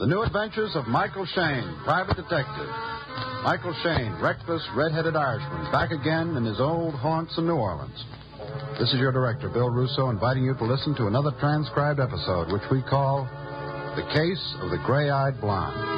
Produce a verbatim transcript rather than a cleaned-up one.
The New Adventures of Michael Shayne, Private Detective. Michael Shayne, reckless, red-headed Irishman, back again in his old haunts in New Orleans. This is your director, Bill Russo, inviting you to listen to another transcribed episode, which we call The Case of the Gray-Eyed Blonde.